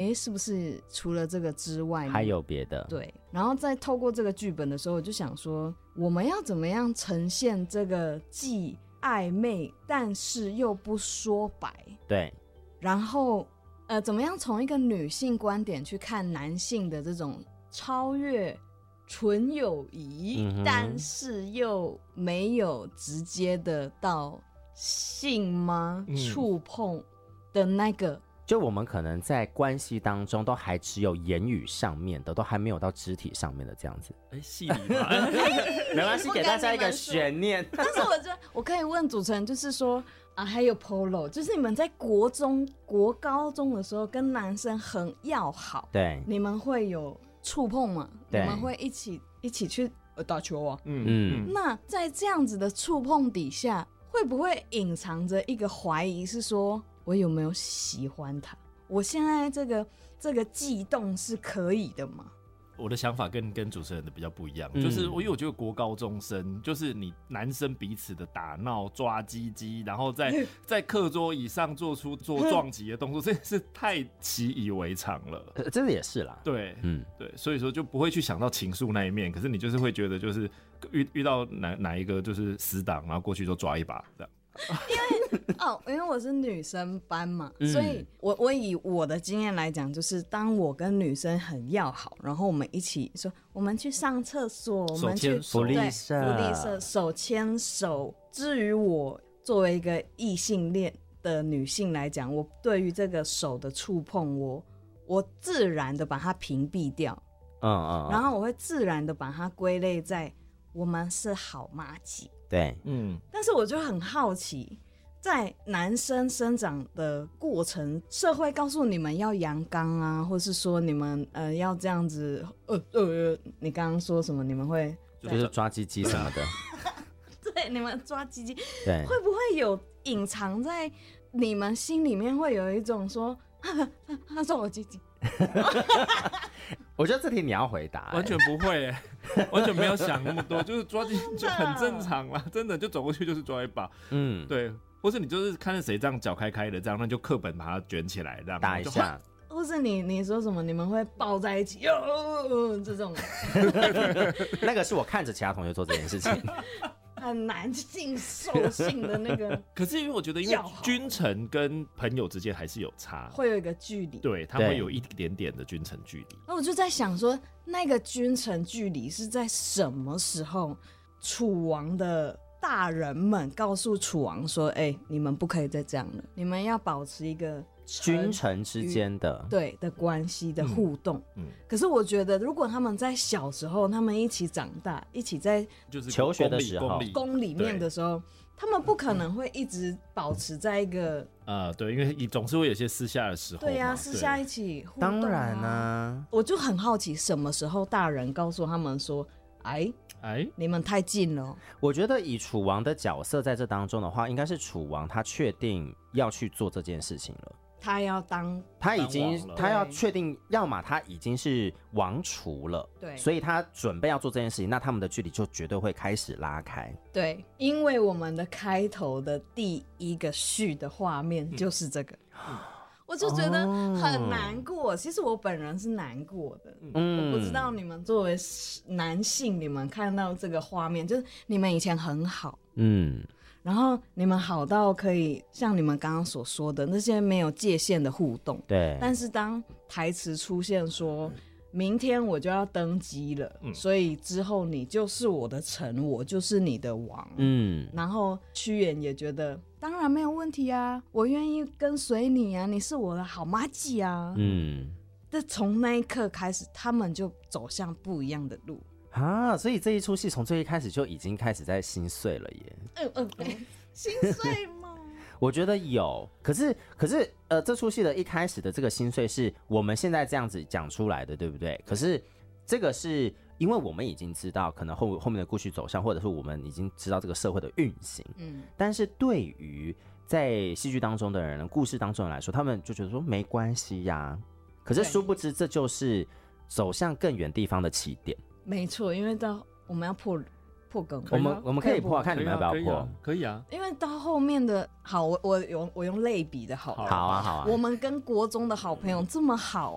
是不是除了这个之外还有别的？ 对，然后在透过这个剧本的时候，我就想说，我们要怎么样呈现这个既暧昧但是又不说白？ 对， 然后怎么样从一个女性观点去看男性的这种超越纯友谊，但是又没有直接的到性吗？触碰的那个。 就我们可能在关系当中都还只有言语上面的，都还没有到肢体上面的这样子。 戏里嘛， 没关系，给大家一个悬念。 但是我觉得我可以问主持人，就是说啊，还有 Polo， 就是你们在国中、国高中的时候跟男生很要好， 对， 你们会有触碰吗？你对， 们会一起去打球啊？ 那在这样子的触碰底下，会不会隐藏着一个怀疑，是说我有没有喜欢他？我现在这个悸动是可以的吗？ 我的想法跟主持人的比较不一样，就是因为我觉得国高中生就是你男生彼此的打闹、抓鸡鸡，然后在课桌椅上做撞击的动作，这是太习以为常了。 这个也是啦， 对，对，所以说就不会去想到情愫那一面，可是你就是会觉得就是遇到哪一个就是死党，然后过去就抓一把这样。 因为我是女生班嘛，所以我以我的经验来讲，就是当我跟女生很要好，然后我们一起说我们去上厕所，我们去福利社手牵手。至于我作为一个异性恋的女性来讲，我对于这个手的触碰，我自然的把它屏蔽掉，然后我会自然的把它归类在我们是好麻吉。 对， 但是我就很好奇，在男生生长的过程，社会告诉你们要阳刚啊，或是说你们要这样子，你刚刚说什么？你们会就是抓鸡鸡什么的， 对，你们抓鸡鸡， 对， 会不会有隐藏在你们心里面，会有一种说，他抓我鸡鸡？ 我觉得这题你要回答， 完全不会，完全没有想那么多，就是抓进就很正常啦，真的就走过去就是抓一把，对，或是你就是看着谁这样脚开开的这样，那就课本把它卷起来，这样打一下， 或是你说什么，你们会抱在一起，这种， 那个是我看着其他同学做这件事情。 很难尽受性的那个， 可是因为我觉得，因为君臣跟朋友之间还是有差， 会有一个距离， 对，他会有一点点的君臣距离。 那我就在想说，那个君臣距离是在什么时候？楚王的大人们告诉楚王说：“你们不可以再这样了，你们要保持一个君臣之间的的关系的互动。”可是我觉得，如果他们在小时候，他们一起长大，一起在就是求学的时候， 宫里面的时候，他们不可能会一直保持在一个对，因为你总是会有些私下的时候嘛， 对呀，私下一起互动。 当然啊， 我就很好奇，什么时候大人告诉他们说：“你们太近了。” 我觉得以楚王的角色在这当中的话，应该是楚王他确定要去做这件事情了。 他要当， 他要确定，要么他已经是王储了， 对， 所以他准备要做这件事情，那他们的距离就绝对会开始拉开。 对，因为我们的开头的第一个序的画面就是这个。我就觉得很难过，其实我本人是难过的。我不知道你们作为男性，你们看到这个画面，就是你们以前很好，然后你们好到可以像你们刚刚所说的那些没有界限的互动， 对。 但是当台词出现说，明天我就要登基了，所以之后你就是我的臣，我就是你的王。然后屈原也觉得当然没有问题啊，我愿意跟随你啊，你是我的好麻吉啊。但从那一刻开始，他们就走向不一样的路啊，所以这一出戏从最一开始就已经开始在心碎了耶。 心碎吗？ 我觉得有，可是这出戏的一开始的这个心碎是我们现在这样子讲出来的，对不对？可是这个是因为我们已经知道可能后面的故事走向，或者是我们已经知道这个社会的运行。但是对于在戏剧当中的人、故事当中的人来说，他们就觉得说没关系呀。可是殊不知，这就是走向更远地方的起点。没错，因为到我们要破梗， 我们可以破，看你们要不要破。 可以啊， 因为到后面的好，我用类比的好， 好啊。 我们跟国中的好朋友这么好，